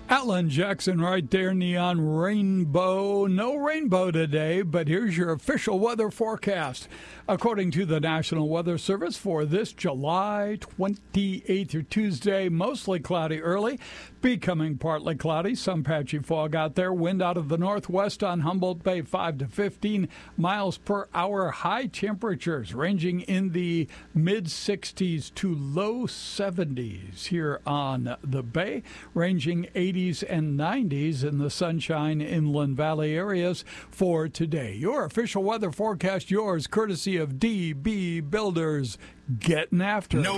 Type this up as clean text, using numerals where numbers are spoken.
Alan Jackson right there, Neon Rainbow. No rainbow today, but here's your official weather forecast. According to the National Weather Service for this July 28th or Tuesday, mostly cloudy early, becoming partly cloudy, some patchy fog out there, wind out of the northwest on Humboldt Bay, 5 to 15 miles per hour, high temperatures ranging in the mid-60s to low 70s here on the Bay, ranging 80s and 90s in the Sunshine Inland Valley areas for today. Your official weather forecast, yours courtesy of DB Builders. Getting after it.